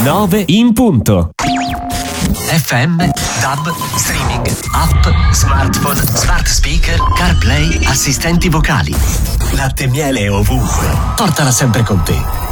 9 in punto. FM, DAB, streaming, app, smartphone, smart speaker, CarPlay, assistenti vocali. Latte e miele ovunque. Portala sempre con te.